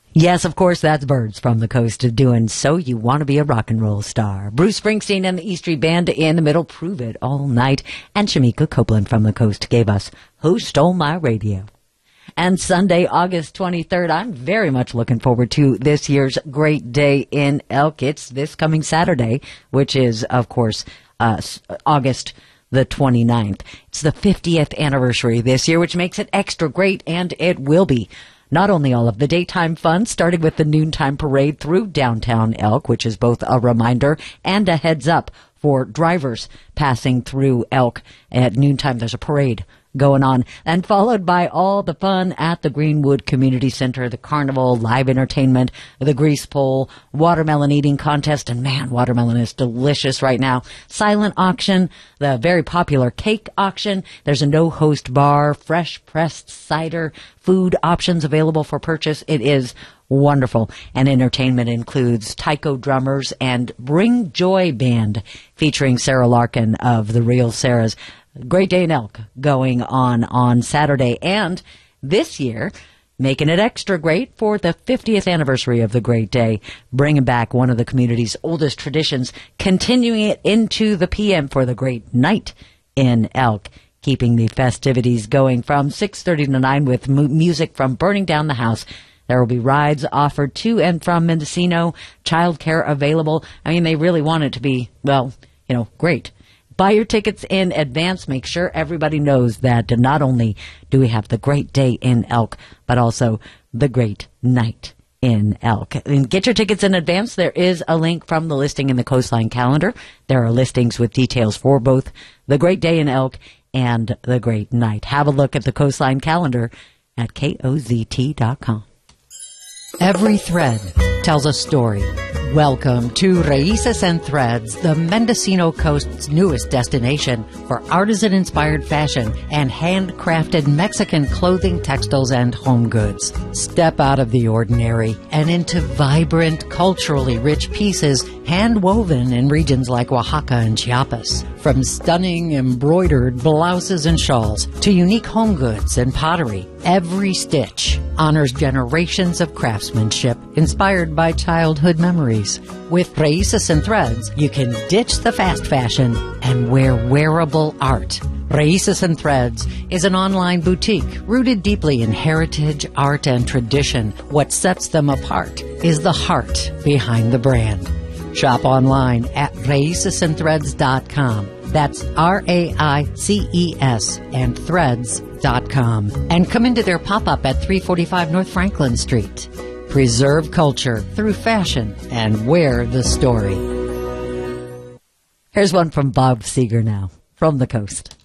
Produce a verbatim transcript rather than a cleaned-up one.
Yes, of course, that's Birds from the Coast doing So You Want to Be a Rock and Roll Star. Bruce Springsteen and the E Street Band in the middle, Prove It All Night. And Shamika Copeland from the Coast gave us Who Stole My Radio. And Sunday, August twenty-third, I'm very much looking forward to this year's Great Day in Elk. It's this coming Saturday, which is, of course, uh, August the twenty-ninth. It's the fiftieth anniversary this year, which makes it extra great, and it will be. Not only all of the daytime fun, starting with the noontime parade through downtown Elk, which is both a reminder and a heads up for drivers passing through Elk. At noontime, there's a parade going on, and followed by all the fun at the Greenwood Community Center, the carnival, live entertainment, the grease pole, watermelon eating contest, and man, watermelon is delicious right now. Silent auction, the very popular cake auction. There's a no-host bar, fresh pressed cider, food options available for purchase. It is wonderful. And entertainment includes taiko drummers and Bring Joy Band featuring Sarah Larkin of the Real Sarahs. Great Day in Elk going on on Saturday. And this year, making it extra great for the fiftieth anniversary of the Great Day, bringing back one of the community's oldest traditions, continuing it into the P M for the Great Night in Elk, keeping the festivities going from six thirty to nine with mu- music from Burning Down the House. There will be rides offered to and from Mendocino, childcare available. I mean, they really want it to be, well, you know, great. Buy your tickets in advance. Make sure everybody knows that not only do we have the Great Day in Elk, but also the Great Night in Elk. And get your tickets in advance. There is a link from the listing in the Coastline calendar. There are listings with details for both the Great Day in Elk and the Great Night. Have a look at the Coastline calendar at K O Z T dot com. Every thread tells a story. Welcome to Raíces and Threads, the Mendocino Coast's newest destination for artisan-inspired fashion and handcrafted Mexican clothing, textiles, and home goods. Step out of the ordinary and into vibrant, culturally rich pieces hand-woven in regions like Oaxaca and Chiapas. From stunning embroidered blouses and shawls to unique home goods and pottery, every stitch honors generations of craftsmanship inspired by childhood memories. With Raíces and Threads, you can ditch the fast fashion and wear wearable art. Raíces and Threads is an online boutique rooted deeply in heritage, art, and tradition. What sets them apart is the heart behind the brand. Shop online at raíces and threads dot com. That's R A I C E S and threads dot com. And come into their pop-up at three forty-five North Franklin Street. Preserve culture through fashion and wear the story. Here's one from Bob Seger now, from the Coast.